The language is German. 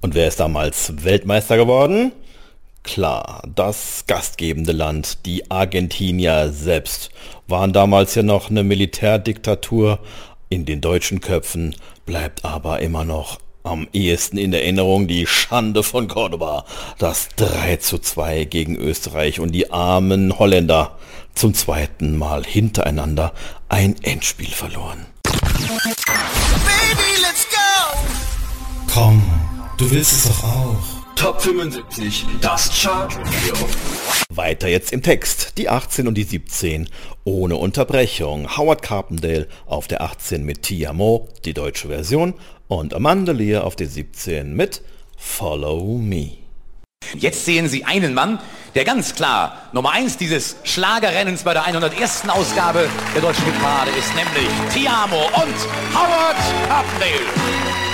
Und wer ist damals Weltmeister geworden? Klar, das gastgebende Land, die Argentinier selbst, waren damals ja noch eine Militärdiktatur. In den deutschen Köpfen bleibt aber immer noch am ehesten in Erinnerung die Schande von Cordoba, das 3:2 gegen Österreich und die armen Holländer zum zweiten Mal hintereinander ein Endspiel verloren. Baby, let's go! Komm, du willst es doch auch. Top 75, das Chart-Review. Weiter jetzt im Text. Die 18 und die 17 ohne Unterbrechung. Howard Carpendale auf der 18 mit Ti Amo, die deutsche Version, und Amanda Lear auf der 17 mit Follow Me. Jetzt sehen Sie einen Mann, der ganz klar Nummer 1 dieses Schlagerrennens bei der 101. Ausgabe der deutschen Hitparade ist, nämlich Ti Amo und Howard Carpendale.